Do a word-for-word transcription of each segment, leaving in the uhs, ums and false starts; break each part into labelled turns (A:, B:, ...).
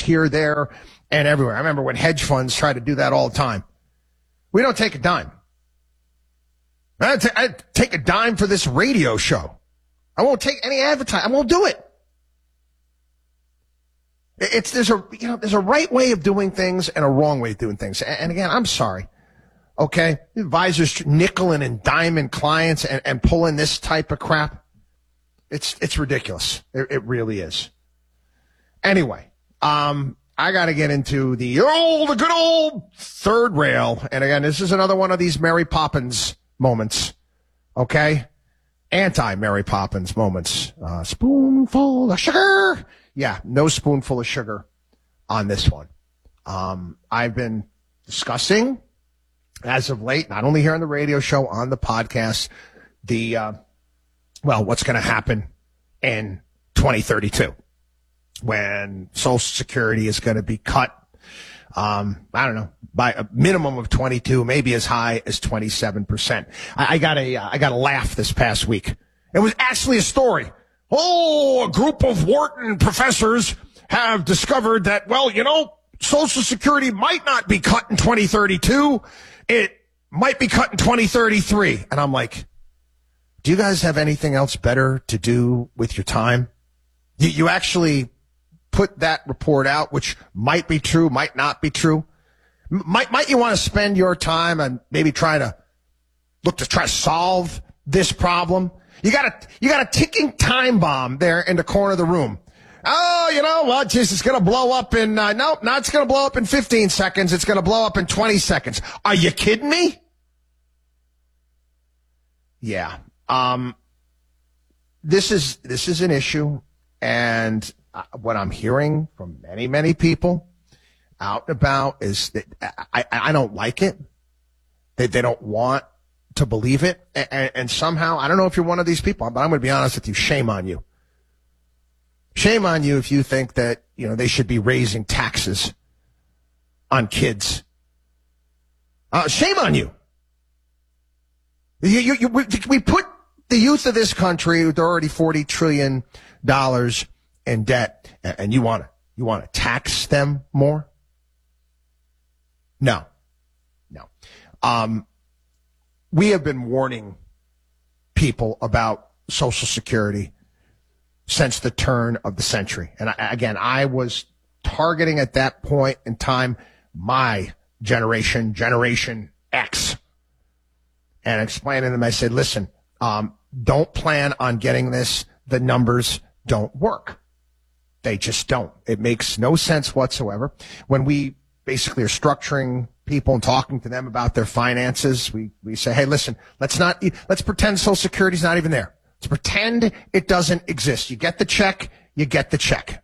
A: here, there, and everywhere. I remember when hedge funds try to do that all the time. We don't take a dime. I t- I take a dime for this radio show. I won't take any advertising. I won't do it. It's there's a you know there's a right way of doing things and a wrong way of doing things. And again, I'm sorry. Okay, advisors nickeling and diming clients and, and pulling this type of crap. It's it's ridiculous. It, it really is. Anyway, um, I got to get into the old, the good old third rail. And again, this is another one of these Mary Poppins moments. Okay, anti-Mary Poppins moments. Uh, spoonful of sugar. Yeah, no spoonful of sugar on this one. Um, I've been discussing as of late, not only here on the radio show, on the podcast, the, uh, well, what's going to happen in twenty thirty-two when Social Security is going to be cut, um, I don't know, by a minimum of twenty-two, maybe as high as twenty-seven percent. I, I got a, uh, I got a laugh this past week. It was actually a story. Oh, a group of Wharton professors have discovered that, well, you know, Social Security might not be cut in twenty thirty-two. It might be cut in twenty thirty-three. And I'm like, do you guys have anything else better to do with your time? You, you actually put that report out, which might be true, might not be true. Might, might you want to spend your time and maybe try to look to try to solve this problem? You got a, you got a ticking time bomb there in the corner of the room. Oh, you know what? Just it's going to blow up in, uh, no, not it's going to blow up in fifteen seconds. It's going to blow up in twenty seconds. Are you kidding me? Yeah. Um, this is, this is an issue. And uh, what I'm hearing from many, many people out and about is that I, I, I don't like it. They, they don't want to believe it. And, and somehow, I don't know if you're one of these people, but I'm going to be honest with you. Shame on you. Shame on you if you think that, you know, they should be raising taxes on kids. Uh, shame on you. You, you, you we, we put the youth of this country, they're already forty trillion dollars in debt, and you want to, you want to tax them more? No. No. Um, we have been warning people about Social Security since the turn of the century. And I, again, I was targeting at that point in time my generation, Generation X, and explaining to them, I said, listen, um, don't plan on getting this. The numbers don't work. They just don't. It makes no sense whatsoever. When we basically are structuring people and talking to them about their finances, we, we say, hey, listen, let's not, let's pretend Social Security's not even there. Let's pretend it doesn't exist. You get the check, you get the check.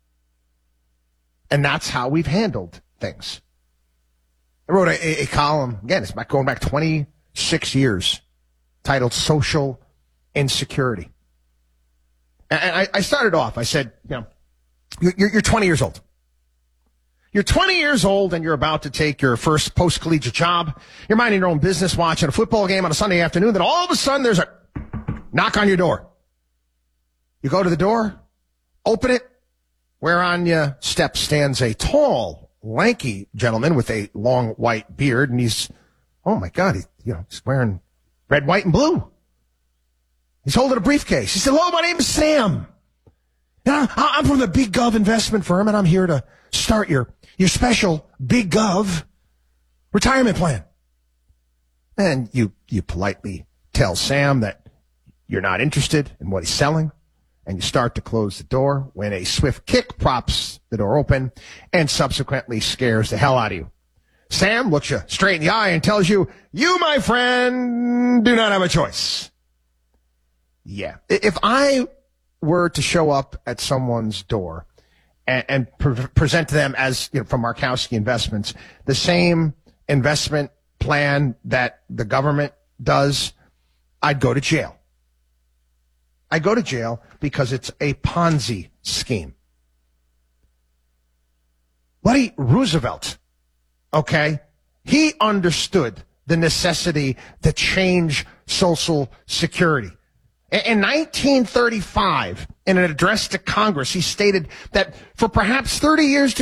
A: And that's how we've handled things. I wrote a, a column, again, it's back going back twenty-six years, titled Social Insecurity. And I, I started off, I said, you know, you're, you're twenty years old. You're twenty years old and you're about to take your first post-collegiate job. You're minding your own business, watching a football game on a Sunday afternoon. Then all of a sudden there's a knock on your door. You go to the door, open it, where on your step stands a tall, lanky gentleman with a long white beard, and he's, oh my God, he, you know, he's wearing red, white, and blue. He's holding a briefcase. He said, hello, my name is Sam. And I, I'm from the Big Gov investment firm, and I'm here to start your, your special Big Gov retirement plan. And you, you politely tell Sam that you're not interested in what he's selling, and you start to close the door when a swift kick props the door open and subsequently scares the hell out of you. Sam looks you straight in the eye and tells you, you, my friend, do not have a choice. Yeah. If I were to show up at someone's door and, and pre- present to them as, you know, from Markowski Investments, the same investment plan that the government does, I'd go to jail. I go to jail because it's a Ponzi scheme. Buddy Roosevelt, okay, he understood the necessity to change Social Security. In nineteen thirty-five, in an address to Congress, he stated that for perhaps thirty years to